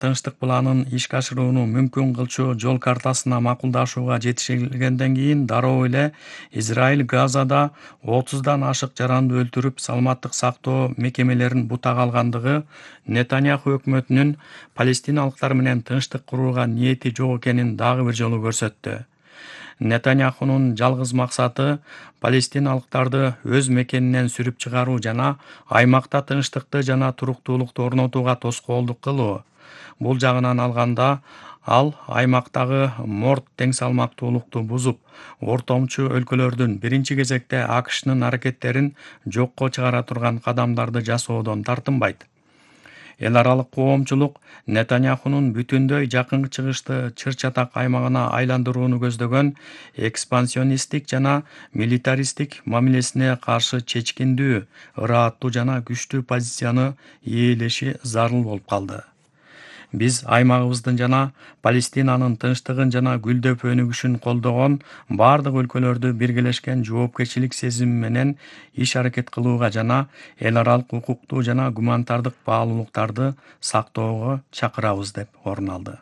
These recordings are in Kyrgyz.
тынчтык планын ишке ашырууну мүмкүн кылчу жол картасына макулдашууга жетишилгенден кийин дароо эле Израиль Газада 30дан ашык жаранды өлтүрүп, саламаттык сактоо мекемелерин бутага алгандыгы Нетаньяху өкмөтүнүн палестиналыктар менен тынчтык курууга ниети жок экенин дагы бир жолу көрсөттү. Нетаньяхунун жалгыз максаты палестиналыктарды өз мекенинен сүрүп чыгаруу жана аймакта тынчтыкты жана туруктуулукту орнотууга тоскоолдук кылуу. Бул жагынан алганда, ал аймактагы морд тең салмактуулукту бузуп, ортомчу өлкөлөрдүн биринчи кезекте АКШнын аракеттерин жокко чыгара турган кадамдарды жасоодон тартынбайт. Эл аралык коомчулук Нетаньяхунун бүтүндөй Жакын Чыгышты чыр-чатак аймагына айландырууну көздөгөн экспансионисттик жана милитаристтик мамилесине каршы чечкиндүү, ырааттуу жана күчтүү позицияны ээлеши зарыл болуп калды. Биз аймагыбыздын жана Палестинанын тынчтыгын жана гүлдөп өнүгүшүн колдогон бардык өлкөлөрдү биргелешкен жоопкерчилик сезими менен иш-аракет кылууга жана эл аралык укуктуу жана гуманитардык баалуулуктарды сактоого чакырабыз деп орун алды.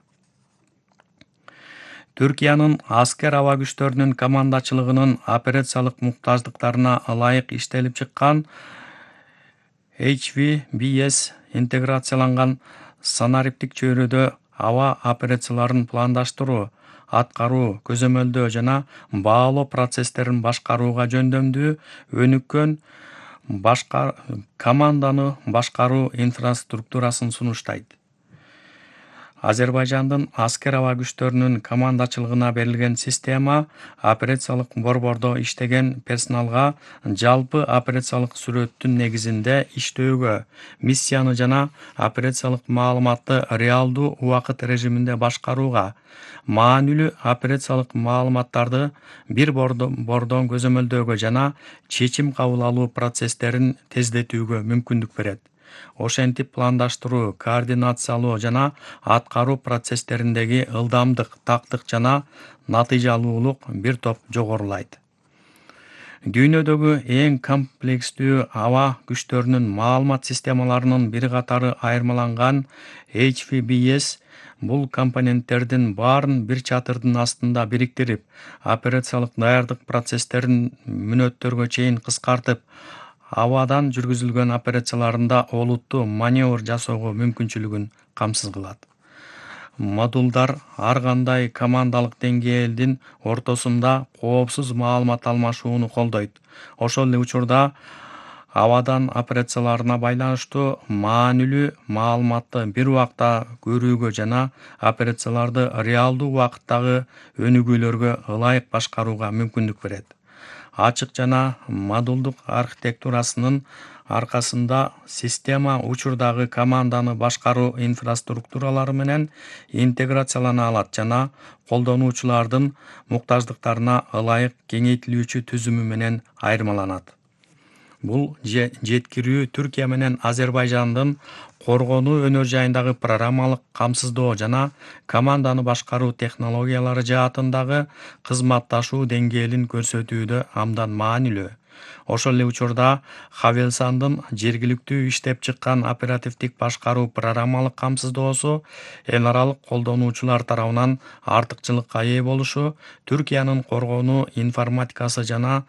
Түркиянын аскер аба күчтөрүнүн командачылыгынын операциялык муктаждыктарына ылайык иштелип чыккан HVBS интеграцияланган санариптик чөйрөдө аба операцияларын пландаштыруу, аткаруу, көзөмөлдөө жана баалоо процесстерин башкарууга жөндөмдүү өнүккөн команданы башкаруу инфраструктурасын сунуштайт. Азербайжандын аскер аба күчтөрүнүн командачылыгына берилген система операциялык борбордо иштеген персоналга жалпы операциялык сүрөттүн негизинде иштөөгө, миссияны жана операциялык маалыматты реалдуу убакыт режиминде башкарууга, маанилүү операциялык маалыматтарды бир бордон көзөмөлдөөгө жана чечим кабыл алуу процесстерин тездетүүгө мүмкүндүк берет. Ошентип пландаштыруу, координациялоо жана аткаруу процесстериндеги ылдамдык, тактык жана натыйжалуулук бир топ жогорулайт. Дүйнөдөгү эң комплекстүү аба күчтөрүнүн маалымат системаларынын бир катары айырмаланган HVBS бул компоненттердин баарын бир чатырдын астында бириктирип, операциялык даярдык процесстерин мүнөттөргө чейин кыскартып, абадан жүргүзүлгөн операцияларында олуттуу маневр жасоого мүмкүнчүлүгүн камсыз кылат. Модулдар ар кандай командалык деңгээлдин ортосунда коопсуз маалымат алмашууну колдойт. Ошол эле учурда абадан операцияларына байланыштуу маанилүү маалыматты бир убакта көрүүгө жана операцияларды реалдуу убакыттагы өнүгүүлөргө ылайык башкарууга мүмкүндүк берет. Ачык жана модулдук архитектурасынын аркасында система учурдагы команданы башкаруу инфраструктуралары менен интеграциялана алат жана колдонуучулардын муктаждыктарына ылайык кеңейтилүүчү түзүмү менен айырмаланат. Бул жеткирүү Түркия менен Азербайжандын коргонуу өнөр жайындагы программалык камсыздоо жана команданы башкаруу технологиялары жаатындагы кызматташуу деңгээлин көрсөтүүдө абдан маанилүү. Ошол эле учурда Хавелсандын жергиликтүү иштеп чыккан оперативдик башкаруу программалык камсыздоосу эл аралык колдонуучулар тарабынан артыкчылыкка ээ болушу Түркиянын коргонуу информатикасы жана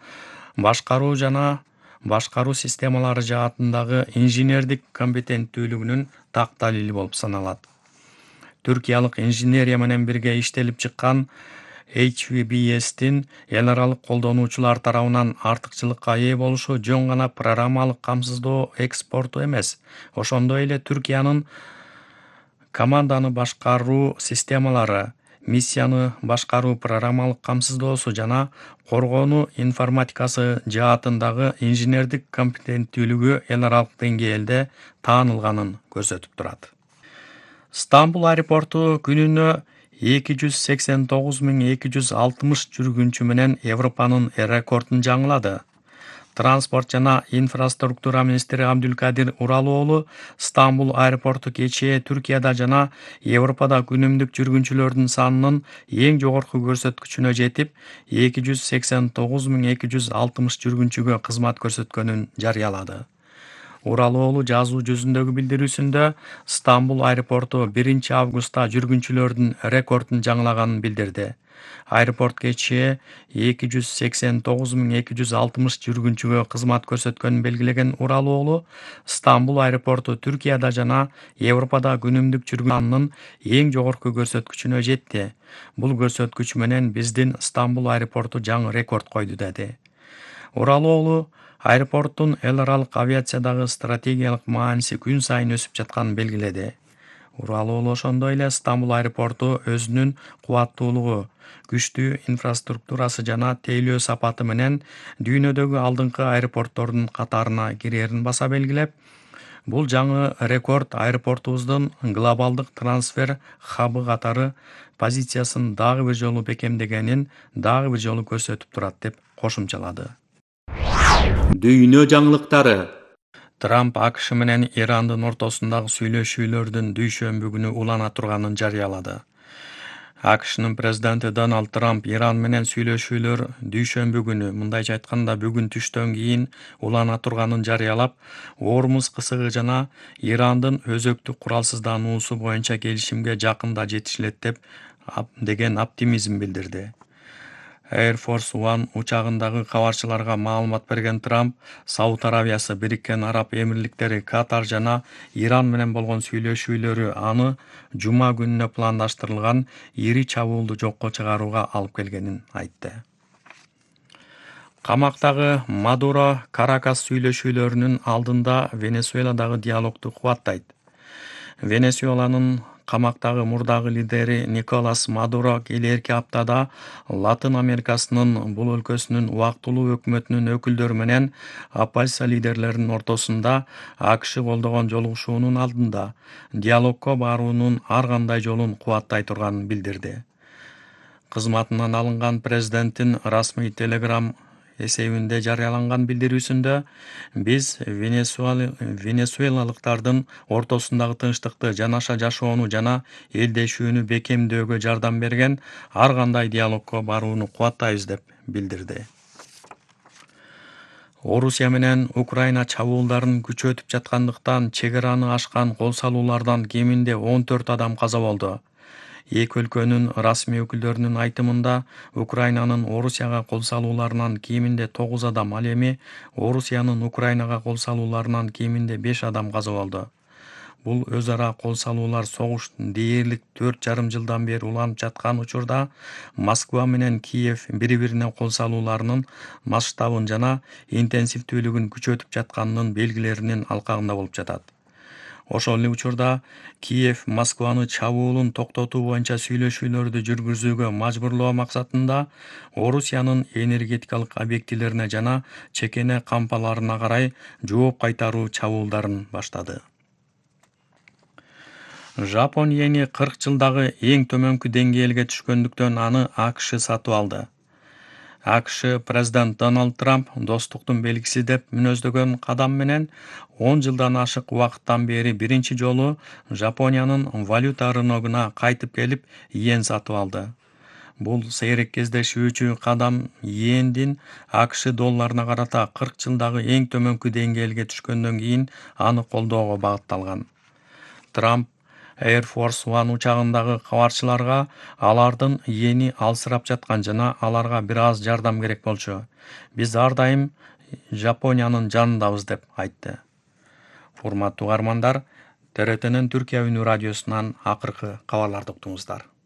башкаруу системалары жаатындагы инженердик компетенттүүлүгүнүн так далили болуп саналат. Түркиялык инженерия менен бирге иштелип чыккан HVBS'тин эл аралык колдонуучулар тарабынан артыкчылыкка ээ болушу жөн гана программалык камсыздоо экспорту эмес, ошондой эле Түркиянын команданы башкаруу системалары, миссияны башкаруу программалык камсыздоосу жана коргонуу информатикасы жаатындагы инженердик компетенттүүлүгү эл аралык деңгээлде таанылганын көрсөтүп турат. Стамбул аэропорту күнүнө 289.260 жүргүнчү менен Европанын рекордун жаңылады. Транспорт жана инфраструктура министри Абдулкадир Уралоğlu Стамбул аэропорту кечээ Түркияда жана Европада күнүмдүк жүргүнчүлөрдүн санынын эң жогорку көрсөткүчүнө жетип, 289.260 жүргүнчүгө кызмат көрсөткөнүн жарыялады. Уралоğlu жазуу жүзүндөгү билдирүүсүндө Стамбул аэропорту 1 августта жүргүнчүлөрдүн рекордун жаңылаганын билдирди. Аэропорт кечээ 289.260 жүргүнчүгө кызмат көрсөткөнүн белгилеген Уралоğlu, Стамбул аэропорту Түркияда жана Европада күнүмдүк жүргүн санынын эң жогорку көрсөткүчүнө жетти. Бул көрсөткүч менен биздин Стамбул аэропорту жаңы рекорд койду, деди. Уралоğlu аэропорттун эл аралык авиациядагы стратегиялык мааниси күн сайын өсүп жатканын белгиледи. Уралоğlu ошондой эле Стамбул аэропорту өзүнүн кубаттуулугу, күчтүү инфраструктурасы жана тейлөө сапаты менен дүйнөдөгү алдыңкы аэропорттордун катарына кирерин баса белгилеп, бул жаңы рекорд аэропортубуздун глобалдык трансфер хабы катары позициясын дагы бир жолу бекемдегенин дагы бир жолу көрсөтүп турат, деп кошумчалады. Дүйнө жаңылыктары. Трамп АКШ менен Ирандын ортосундагы сүйлөшүүлөрдүн дүйшөмбү күнү улана турганын жарыялады. АКШнын президенти Дональд Трамп Иран менен сүйлөшүүлөр дүйшөмбү күнү, мындайча айтканда бүгүн түштөн кийин улана турганын жарыялап, Ормуз кысыгы жана Ирандын өзөктүк куралсыздануусу боюнча келишимге жакында жетишилет деген оптимизм билдирди. Air Force One учагындагы кабарчыларга маалымат берген Трамп, Сауд Арабиясы, Бириккен Араб Эмирликтери, Катар жана Иран менен болгон сүйлөшүүлөрү аны жума күнүнө пландаштырылган ири чабуулду жокко чыгарууга алып келгенин айтты. Камактагы Мадуро Каракас сүйлөшүүлөрүнүн алдында Венесуэладагы диалогду кубаттайт. Венесуэланын камактагы мурдагы лидери Николас Мадуро келерки аптада Латын Америкасынын бул өлкөсүнүн убактылуу өкмөтүнүн өкүлдөрү менен оппозиция лидерлеринин ортосунда АКШ колдогон жолугушуунун алдында диалогко баруунун ар кандай жолун кубаттай турганын билдирди. Кызматынан алынган президенттин расмий Телеграм эсебинде жарыяланган билдирүүсүндө, биз венесуэлалыктардын ортосундагы тынчтыкты, жанаша жашоону жана элдешүүнү бекемдөөгө жардам берген ар кандай диалогко барууну кубаттайбыз, деп билдирди. Орусия менен Украина чабуулдарын күчөтүп жаткандыктан чек араны ашкан кол салуулардан кеминде 14 адам каза болду. Эки өлкөнүн расмий өкүлдөрүнүн айтымында, Украинанын Орусияга кол салууларынан кеминде 9 адам, ал эми Орусиянын Украинага кол салууларынан кеминде 5 адам каза болду. Бул өз ара кол салуулар согуш дээрлик 4,5 жылдан бери уланып жаткан учурда Москва менен Киев бири-бирине кол салууларынын масштабын жана интенсивдүүлүгүн күчөтүп жатканынын белгилеринин алкагында болуп жатат. Ошол эле учурда Киев Москваны чабуулун токтотуу боюнча сүйлөшүүлөрдү жүргүзүүгө мажбурлоо максатында Орусиянын энергетикалык объектилерине жана чекене кампаларына карай жооп кайтаруу чабуулдарын баштады. Жапон йени 40 жылдагы эң төмөнкү деңгээлге түшкөндүктөн аны АКШ сатып алды. АКШ президент Дональд Трамп достуктун белгиси деп мүнөздөгөн кадам менен 10 жылдан ашык убакыттан бери биринчи жолу Жапониянын валюта рыногуна кайтып келип, иен сатып алды. Бул сейрек кездешүүчү кадам иендин АКШ долларына карата 40 жылдагы эң төмөнкү деңгээлге түшкөндөн кийин аны колдоого багытталган. Трамп Air Force One учагындагы кабарчыларга алардын иени алсырап жаткан жана аларга бир аз жардам керек болчу. Биз ар дайым Жапониянын жанындабыз, деп айтты. Урматтуу угармандар, ТРТнын Түркия үнү радиосунан акыркы кабарларды уктуңуздар.